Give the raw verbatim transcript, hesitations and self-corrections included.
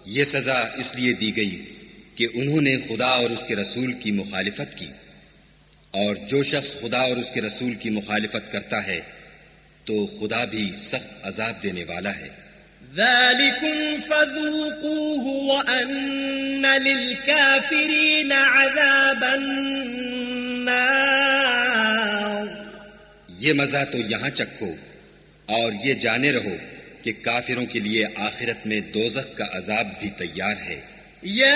ये सजा इसलिए दी गई कि उन्होंने खुदा और उसके रसूल की मुखालिफत की, और जो शख्स खुदा और उसके रसूल की मुखालिफत करता है तो खुदा भी सख्त अजाब देने वाला है। ज़ालिकुम फ़ज़ूक़ूहु व अन्न लिलकाफ़िरीन अज़ाबन नार। ये मज़ा तो यहाँ चखो और ये जाने रहो कि काफिरों के लिए आखिरत में दोज़ख का अजाब भी तैयार है।